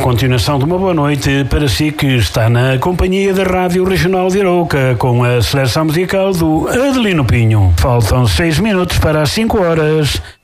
continuação de uma boa noite para si que está na companhia da Rádio Regional de Arouca com a seleção musical do Adelino Pinho. Faltam 6 minutos para as 5 horas.